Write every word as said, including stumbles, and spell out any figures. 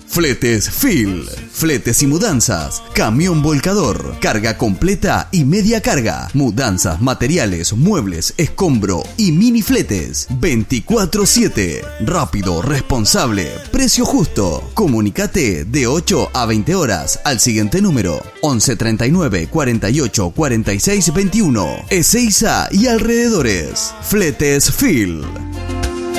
Fletes Phil, fletes y mudanzas, camión volcador, carga completa y media carga, mudanzas, materiales, muebles, escombro y mini fletes. veinticuatro siete, rápido, responsable, precio justo. Comunícate de ocho a veinte horas al siguiente número: once treinta y nueve cuarenta y ocho cuarenta y seis veintiuno. Ezeiza y alrededores. Fletes Phil.